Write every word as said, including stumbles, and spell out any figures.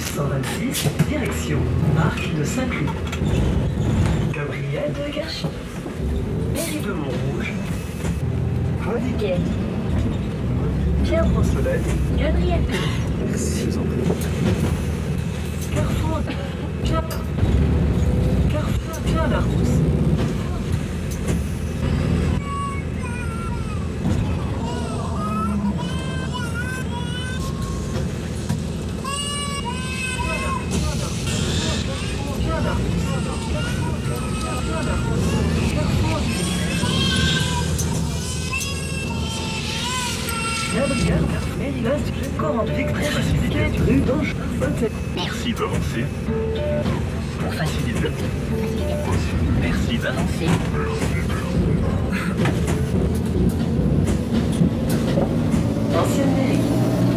cent vingt-six, direction Arc de Saint-Cloud. Gabriel de Garchis. Mairie de Montrouge. Modiquet. Pierre Brossolette. Gabriel. Merci, je vous en prie. Carrefour. Cap. Carrefour Pierre Larousse. Merci d'avancer. Pour faciliter. Merci d'avancer. Ancienne mairie.